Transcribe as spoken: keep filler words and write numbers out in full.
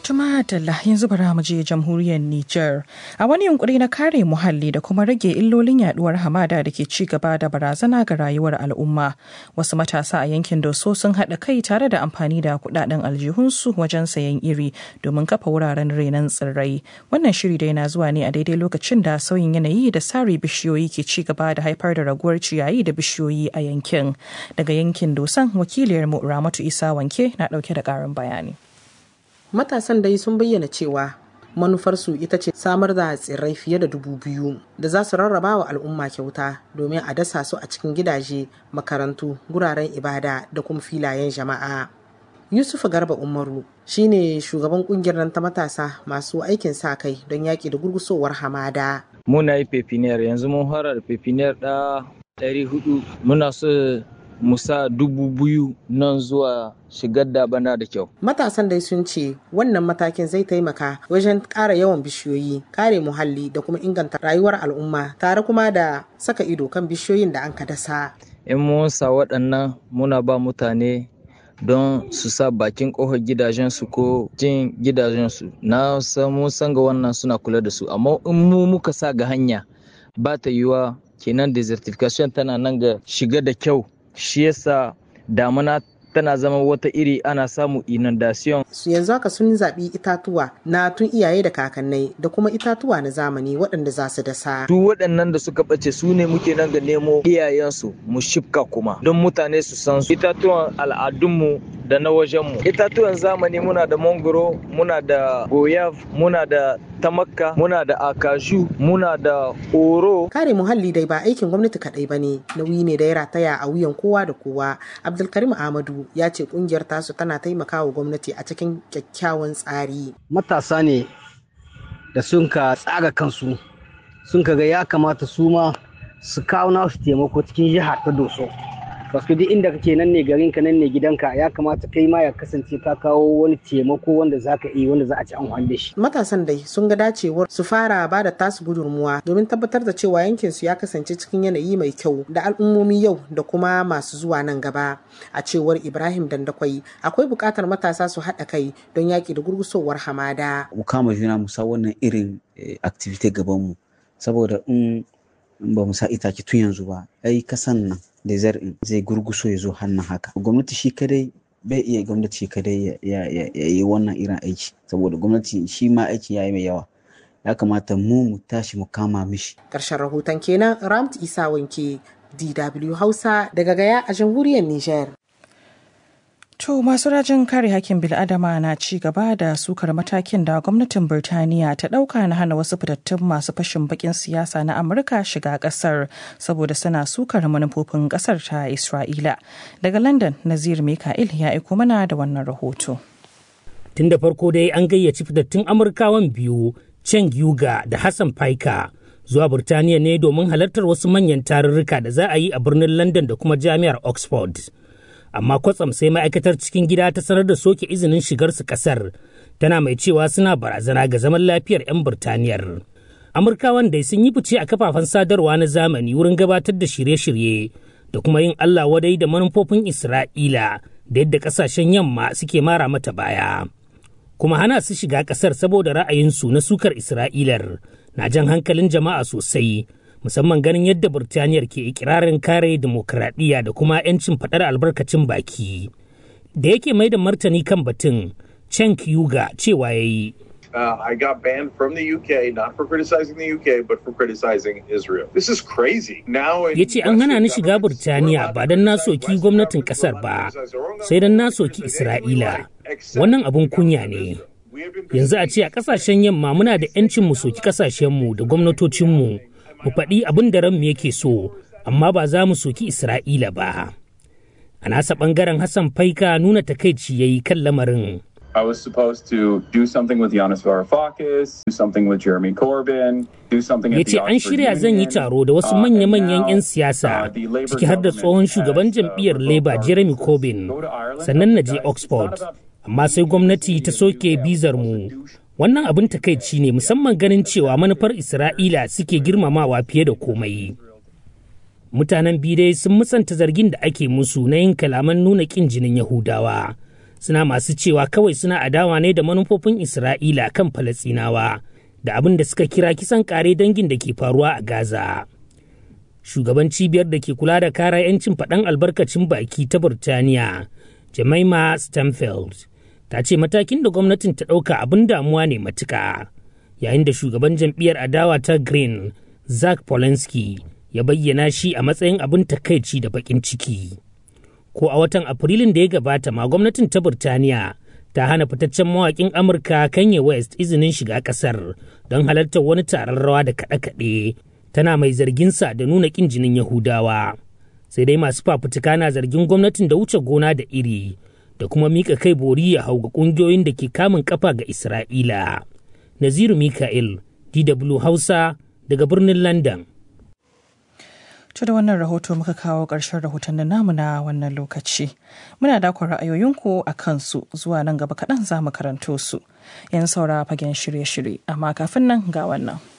Jama'a Dalla yanzu bara mu je jamhuriyar Nijar. A wani yunkuri na kare muhalli da kuma rage illolin yaduwar hamada da ke ci gaba da barazana ga rayuwar al'umma. Wasu matasa a yankin Doso sun haɗa kai tare da amfani da kuɗaɗen aljihunsu wajen sayan iri domin kafa wuraren renon tsirrai. Wannan shiri dai na zuwa ne a daidai lokacin da sauyin yanayi da sare bishiyoyi ke ci gaba da haifar da raguwar ciyayi da bishiyoyi a yankin. Daga yankin Doson, wakiliyar mu Ramatu Isa Wanke na ɗauke da ƙarin bayani. Matasan dai sun bayyana cewa manufarsu ita ce samar da tsirrai fiye da dubu biyu da za su rarraba wa al'umma kyauta domin a dasa su a cikin gidaje, makarantu, guraren ibada da kuma filayen jama'a. Yusuf Garba Umaru shine shugaban kungiyar nan ta matasa masu aikin sa kai don yaƙi da gurgusowar hamada. Muna yi pepiniyar yanzu mun fara da pepiniyar da ɗari hudu muna so musa dubu biyu nan zuwa shigar da bana da kyau. Matasan dai sun ce wannan matakin zai taimaka wajen ƙara yawan bishiyoyi, kare muhalli da kuma inganta rayuwar al'umma tare kuma da saka ido kan bishiyoyin da an ka dasa. In mun sa waɗannan muna ba mutane don su sa bakin ƙofar gidajensu ko jin gidajensu. Na san mun san ga wannan suna kula da su, amma in mu muka sa ga hanya ba ta yiwa kenan desertification tana nan ga shiga da kyau. Shi yasa damuna tana zama wata iri ana samu inundation. Yanzu haka sun zaɓi itatuwa na tun iyaye da kakannai da kuma itatuwa na zamani waɗanda za su dasa. Duk waɗannan da suka ɓace su ne muke nan ga nemo iyayensu mu shifka kuma don mutane su san su. Itatuwan al'adunmu da na wajenmu. Itatuwan zamani muna da mangoro, muna da goyav, muna da tamakka, muna da akaju, muna da oro. Kare muhalli dai ba aikin gwamnati kaɗai ba ne, nauyi ne da ya rataya a wuyan kowa da kowa. Abdulkarim Ahmadu ya ce kungiyar tasu tana taimakawa gwamnati a cikin kyakkyawan tsari. Matasa ne da sun ka tsaga kansu, sun ka ga ya kamata su ma su kawo nasu taimako cikin jihar ta Doso. Basu duk inda kake nan ne garinka nan ne gidanka, ya kamata kai ma ya kasance ka kawo wani taimako wanda za ka iya wanda za a ci amfani da shi. Matasan dai sun ga dacewar su fara ba da tasu gudunmuwa domin tabbatar da cewa yankin su ya kasance cikin yanayi mai kyau da al'ummomi yau da kuma masu zuwa nan gaba. A cewar Ibrahim Dandakwai, akwai buƙatar matasa su haɗa kai don yaƙi da gurgusowar hamada. Mu kama juna mu sa wannan irin activity gaban mu, saboda in ba mu sa itace tun yanzu ba, ai kasan nan desert zai gurguso ya zo hannun haka. Gwamnati shi kadai bai iya gwamnati shi kadai ya yi wannan irin aiki, saboda gwamnati shi ma aiki ya yi mai yawa. Ya kamata mu mu tashi mu kama mishi. Ƙarshen rahoton kenan, Ramt Isa Wanke, D W Hausa daga Gaya a jamhuriyar Nijar. To masu rajin kare hakkin bil'adama na ci gaba da sukar matakin da gwamnatin Birtaniya ta ɗauka na hana wasu fitattun masu fashin bakin siyasa na Amurka shiga ƙasar saboda suna sukar manufofin ƙasar ta Isra'ila. Daga London, Nazir Mika'il ya aiko mana da wannan rahoto. Tun da farko dai an gayyaci fitattun Amurkawan biyu, Cheng Yuga da Hassan Paika, zuwa Birtaniya ne domin halartar wasu manyan tarurruka da za a yi a birnin London da kuma Jami'ar Oxford. Amma kwatsam sai ma'aikatar cikin gida ta sanar da soke izinin shigarsu kasar, tana mai cewa suna barazana ga zaman lafiyar 'yan Birtaniyar. Amurkawan dai sun yi fice a kafafen sadarwa na zamani wurin gabatar da shirye-shirye da kuma yin Allah wadai da manufofin Isra'ila da yadda kasashen yamma suke mara mata baya. Kuma hana su shiga kasar saboda ra'ayinsu na sukar Isra'ilar na jan hankalin jama'a sosai, musamman ganin yadda Birtaniyar ke ikirarin kare dimokuraɗiyya da kuma 'yancin faɗar albarkacin baki. Da yake mai da martani kan batun, Cheng Yuga cewa ya yi. Uh, I got banned from the U K, not for criticizing the U K, but for criticizing Israel. This is crazy. Now, ya ce an hana ni shiga Birtaniya ba don na soki gwamnatin ƙasar ba, sai don na soki Isra'ila. Wannan abun kunya ne. Yanzu a ce a ƙasashen yamma muna da 'yancin mu soki ƙasashenmu da gwamnatocinmu. Mu faɗi abin da ranmu yake so, amma ba za mu soki Isra'ila ba. A nasa ɓangaren Hassan Paika nuna takaici ya yi kan lamarin. I was supposed to do something with Yanis Varoufakis, do something with Jeremy Corbyn, do something at the Oxford Union. Ya ce an shirya zan yi taro da wasu manya-manyan 'yan siyasa, ciki har da tsohon shugaban jam'iyyar Labour Jeremy Corbyn, sannan na je Oxford. Amma sai gwamnati ta soke bizar mu. Wannan abin takaici ne, musamman ganin cewa manufar Isra'ila suke girmamawa fiye da komai. Mutanen biyu dai sun musanta zargin da ake musu na yin kalaman nuna ƙin jinin Yahudawa. suna masu cewa kawai suna adawa ne da manufofin Isra'ila kan Falasɗinawa da abin da suka kira kisan kare dangin da ke faruwa a Gaza. Shugaban cibiyar da ke kula da kare 'yancin faɗan albarkacin baki ta Burtaniya, Jemima Stamfeld, ta ce matakin da gwamnatin ta ɗauka abin damuwa ne matuƙa, yayin da shugaban jam'iyyar adawa ta Green, Zach Polanski, ya bayyana shi a matsayin abin takaici da baƙin ciki. Ko a watan Afrilun da ya gabata ma gwamnatin ta Burtaniya ta hana fitaccen mawaƙin Amurka Kanye West izinin shiga ƙasar don halartar wani taron rawa da kaɗe-kaɗe, tana mai zarginsa da nuna ƙin jinin Yahudawa. Sai dai masu fafutuka na zargin gwamnatin da wuce gona da iri da kuma miƙa kai bori ya hau ga ƙungiyoyin da ke kamun ƙafa ga Isra'ila. Naziru Mika'il, D W Hausa, daga birnin London. To da wannan rahoto muka kawo ƙarshen rahotannin namu na wannan lokaci. Muna dakon ra'ayoyinku a kansu zuwa nan gaba kaɗan za mu karanto su. Yan saura fagen shirye-shirye, amma kafin nan ga wannan.